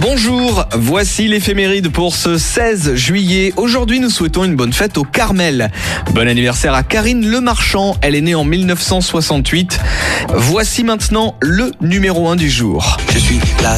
Bonjour, voici l'éphéméride pour ce 16 juillet. Aujourd'hui, nous souhaitons une bonne fête au Carmel. Bon anniversaire à Karine Lemarchand, elle est née en 1968. Voici maintenant le numéro 1 du jour. Je suis là.